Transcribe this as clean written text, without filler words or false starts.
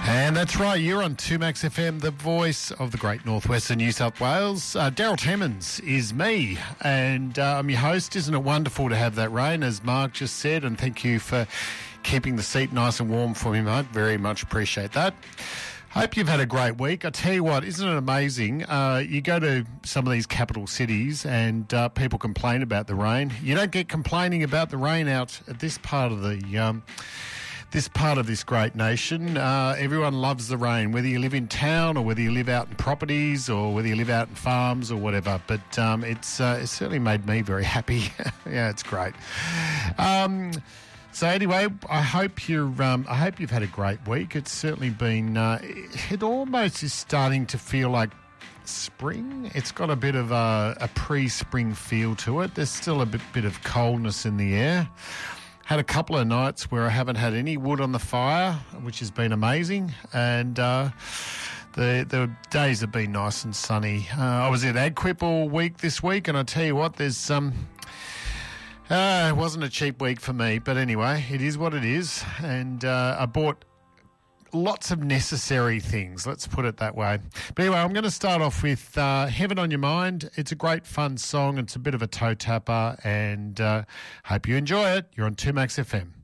And that's right, you're on 2Max FM, the voice of the great northwestern New South Wales. Daryl Timmins is me, and I'm your host. Isn't it wonderful to have that rain, as Mark just said, and thank you for keeping the seat nice and warm for me, mate. Very much appreciate that. Hope you've had a great week. I tell you what, isn't it amazing? You go to some of these capital cities and people complain about the rain. You don't get complaining about the rain out at this part of this great nation. Everyone loves the rain, whether you live in town or whether you live out in properties or whether you live out in farms or whatever. But it's certainly made me very happy. Yeah, it's great. So anyway, I hope you've had a great week. It's certainly been. It almost is starting to feel like spring. It's got a bit of a pre-spring feel to it. There's still a bit of coldness in the air. Had a couple of nights where I haven't had any wood on the fire, which has been amazing, and the days have been nice and sunny. I was at AgQuip all week this week, and I tell you what, there's some. It wasn't a cheap week for me, but anyway, it is what it is, and I bought lots of necessary things, let's put it that way. But anyway, I'm going to start off with Heaven on Your Mind. It's a great fun song. It's a bit of a toe tapper, and hope you enjoy it. You're on 2Max FM.